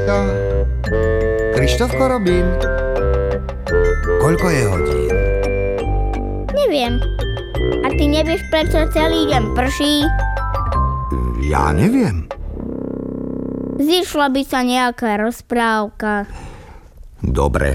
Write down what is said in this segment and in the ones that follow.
Misto? Krištofko Robin? Koľko je hodín? Neviem. A ty nevieš, prečo celý deň prší? Ja neviem. Zišla by sa nejaká rozprávka. Dobre.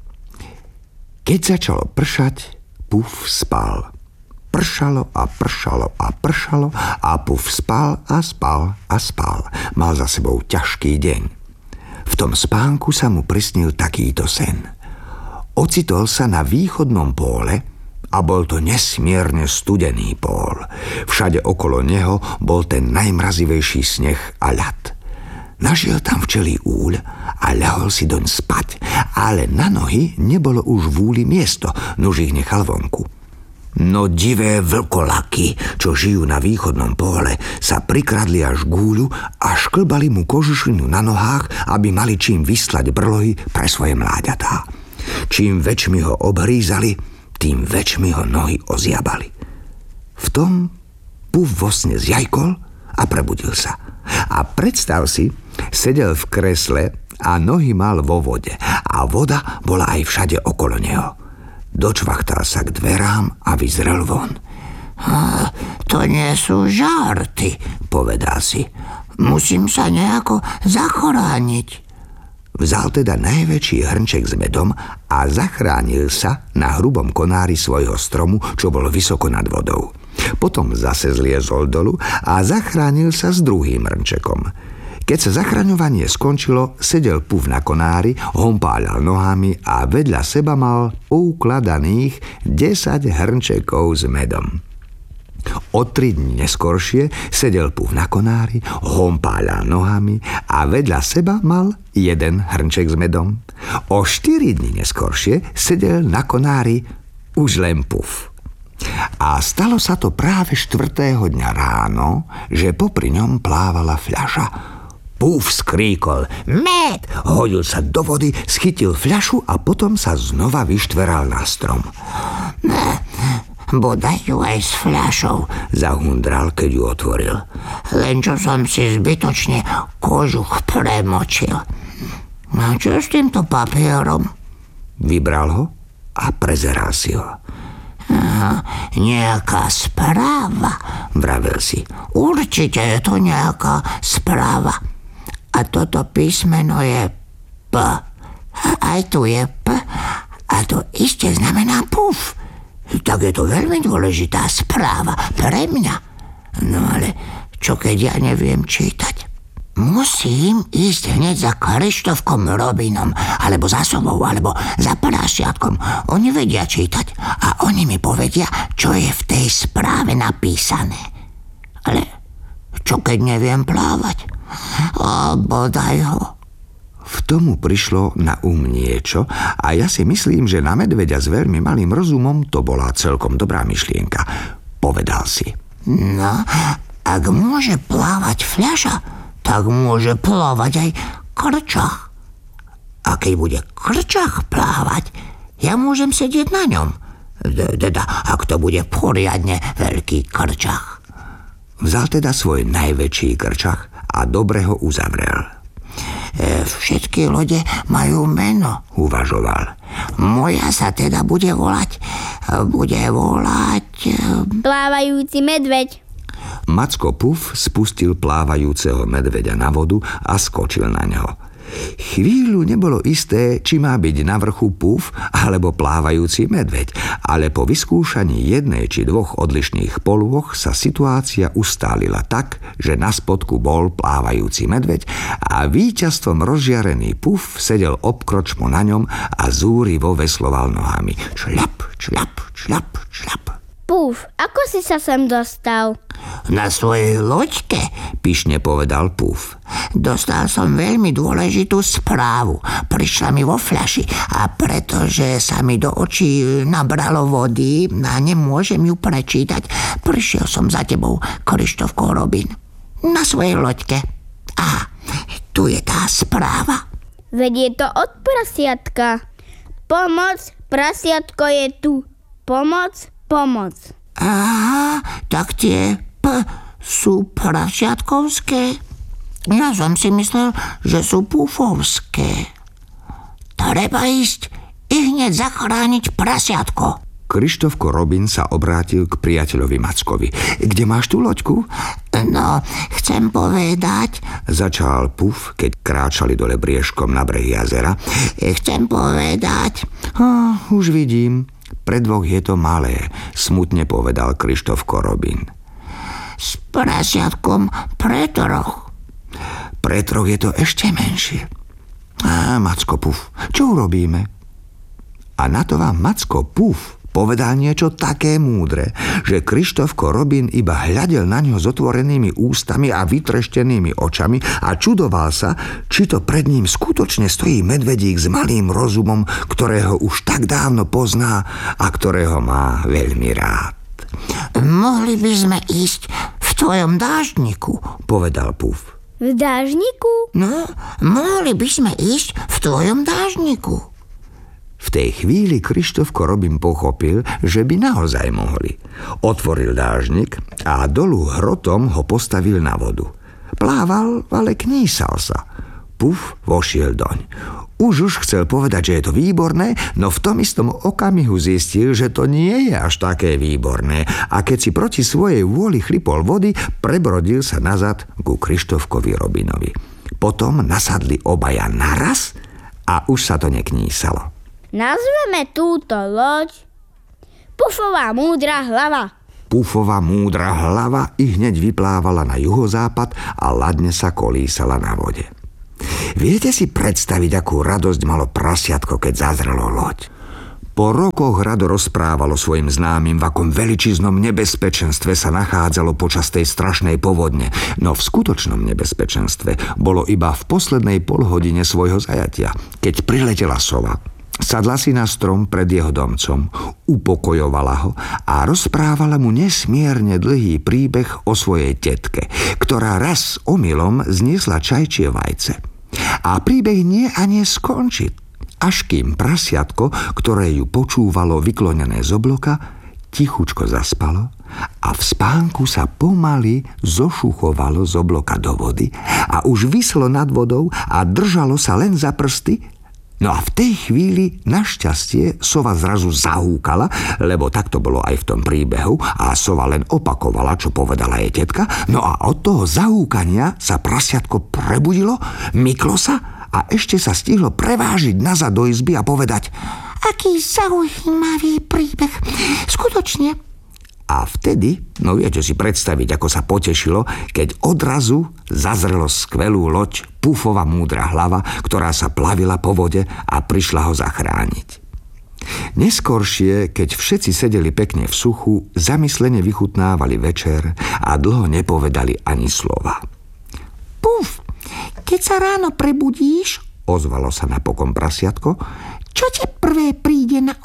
Keď začalo pršať, Puf spal. Pršalo a pršalo a pršalo a Puf spal a spal a spal. Mal za sebou ťažký deň. V tom spánku sa mu prisnil takýto sen. Ocitol sa na východnom póle a bol to nesmierne studený pól. Všade okolo neho bol ten najmrazivejší sneh a ľad. Našiel tam včelí úľ a ľahol si doň spať, ale na nohy nebolo už v úli miesto, nuž ich nechal vonku. No divé vlkolaky, čo žijú na východnom pole, sa prikradli až k úľu a šklbali mu kožušinu na nohách, aby mali čím vyslať brlohy pre svoje mláďatá. Čím väčšmi ho obhrízali, tým väčšmi ho nohy ozjabali. V tom Puf vo sne zjajkol a prebudil sa. A predstav si, sedel v kresle a nohy mal vo vode a voda bola aj všade okolo neho. Dočvachtal sa k dverám a vyzrel von. To nie sú žarty, povedal si. Musím sa nejako zachrániť. Vzal teda najväčší hrnček s medom a zachránil sa na hrubom konári svojho stromu, čo bol vysoko nad vodou. Potom zase zliezol dolu a zachránil sa s druhým hrnčekom. Keď sa zachraňovanie skončilo, sedel Puf na konári, hompáľal nohami a vedľa seba mal ukladaných 10 hrnčekov s medom. O 3 dni neskoršie sedel Puf na konári, hompáľal nohami a vedľa seba mal 1 hrnček s medom. O 4 dni neskoršie sedel na konári už len Puf. A stalo sa to práve 4. dňa ráno, že popri ňom plávala fľaša. Puf skríkol med, hodil sa do vody, schytil fľašu a potom sa znova vyštveral na strom. Bodaj ju aj s fľašou, zahundral, keď ju otvoril. Len čo som si zbytočne kožuch premočil. A čo s týmto papierom? Vybral ho a prezeral si ho. Nejaká správa, vravel si. Určite je to nejaká správa. A toto písmeno je P. Aj tu je P. A to iste znamená Puf. Tak je to veľmi dôležitá správa pre mňa. No ale čo keď ja neviem čítať? Musím ísť hneď za Krištofkom Robinom, alebo za Sovou, alebo za Prasiatkom. Oni vedia čítať a oni mi povedia, čo je v tej správe napísané. Ale čo keď neviem plávať? Bodaj ho. V tomu prišlo na niečo a ja si myslím, že na medveďa s veľmi malým rozumom to bola celkom dobrá myšlienka. Povedal si. No, ak môže plávať fľaša, tak môže plávať aj krčach. A keď bude krčach plávať, ja môžem sedieť na ňom. Teda, ak to bude poriadne veľký krčach. Vzal teda svoj najväčší krčach a dobre ho uzavrel. Všetky lode majú meno, uvažoval. Moja sa teda bude volať Plávajúci medveď. Macko Puf spustil plávajúceho medveďa na vodu a skočil na ňo. Chvíľu nebolo isté, či má byť na vrchu Puf alebo plávajúci medveď, ale po vyskúšaní jednej či dvoch odlišných polôch sa situácia ustálila tak, že na spodku bol plávajúci medveď a víťazstvom rozžiarený Puf sedel obkročmo na ňom a zúrivo vesloval nohami. Šľap, šľap, šľap, šľap. Puf, ako si sa sem dostal? Na svojej loďke, pyšne povedal Puf. Dostal som veľmi dôležitú správu. Prišla mi vo fľaši a pretože sa mi do očí nabralo vody a nemôžem ju prečítať, prišiel som za tebou, Krištofko Robin. Na svojej loďke. A tu je tá správa. Veď je to od prasiatka. Pomoc, prasiatko je tu. Pomoc, pomoc. Aha, tak tie P sú prasiatkovské. Ja som si myslel, že sú pufovské. Treba ísť i hneď zachrániť prasiatko. Krištofko Robin sa obrátil k priateľovi Mackovi. Kde máš tú loďku? No, chcem povedať, Začal Puf, keď kráčali dole briežkom na breh jazera. chcem povedať, Už vidím. Pre dvoch je to malé, smutne povedal Krištofko Robin. s prasiatkom pre troch. Pre troch je to ešte menšie. Macko Puf, čo urobíme? A na to vám Macko Puf povedal niečo také múdre, že Krištofko Robin iba hľadel na ňo s otvorenými ústami a vytreštenými očami a čudoval sa, či to pred ním skutočne stojí medvedík s malým rozumom, ktorého už tak dávno pozná a ktorého má veľmi rád. Mohli by sme ísť v tvojom dáždniku, Povedal Puf. V dážniku? No, mohli by sme ísť v tvojom dáždniku. V tej chvíli Krištofko Robin pochopil, že by naozaj mohli. Otvoril dážnik a dolu hrotom ho postavil na vodu. Plával, ale knísal sa. Puf vošiel doň. Už chcel povedať, že je to výborné, no v tom istom okamihu zistil, že to nie je až také výborné a keď si proti svojej vôli chlipol vody, prebrodil sa nazad ku Krištofkovi Robinovi. Potom nasadli obaja naraz a už sa to neknísalo. Nazveme túto loď Pufová múdra hlava. Pufova múdra hlava i hneď vyplávala na juhozápad a ladne sa kolísala na vode. Viete si predstaviť, akú radosť malo prasiatko, keď zazrelo loď? Po rokoch rado rozprávalo svojim známym, v akom veličiznom nebezpečenstve sa nachádzalo počas tej strašnej povodne, no v skutočnom nebezpečenstve bolo iba v poslednej polhodine svojho zajatia, keď priletela sova. Sadla si na strom pred jeho domcom, upokojovala ho a rozprávala mu nesmierne dlhý príbeh o svojej tetke, ktorá raz omylom zniesla čajčie vajce. A príbeh nie a nie skončí, až kým prasiatko, ktoré ju počúvalo vyklonené z obloka, tichučko zaspalo a v spánku sa pomaly zošuchovalo z obloka do vody a už vislo nad vodou a držalo sa len za prsty. No a v tej chvíli našťastie sova zrazu zahúkala, lebo tak to bolo aj v tom príbehu a sova len opakovala, čo povedala jej tetka. No a od toho zahúkania sa prasiatko prebudilo, myklo sa a ešte sa stihlo prevážiť nazad do izby a povedať: Aký zaujímavý príbeh, skutočne. A vtedy, no viete si predstaviť, ako sa potešilo, keď odrazu zazrelo skvelú loď Pufova múdra hlava, ktorá sa plavila po vode a prišla ho zachrániť. Neskoršie, keď všetci sedeli pekne v suchu, zamyslene vychutnávali večer a dlho nepovedali ani slova. Puf, keď sa ráno prebudíš, ozvalo sa napokon prasiatko, čo ti prvé príde na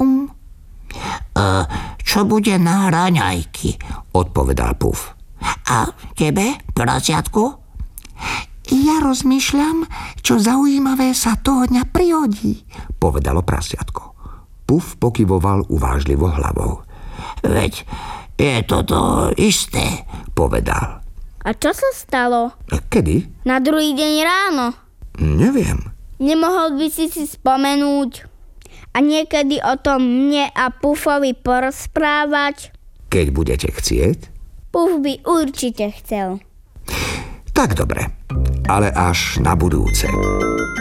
čo bude na raňajky, odpovedal Puf. A tebe, prasiatku? Ja rozmýšľam, čo zaujímavé sa toho dňa prihodí, povedalo prasiatko. Puf pokyvoval uvážlivo hlavou. Veď je to isté, povedal. A čo sa stalo? Kedy? Na druhý deň ráno. Neviem. Nemohol by si spomenúť a niekedy o tom mne a Pufovi porozprávať? Keď budete chcieť? Puf by určite chcel. Tak dobre, ale až na budúce.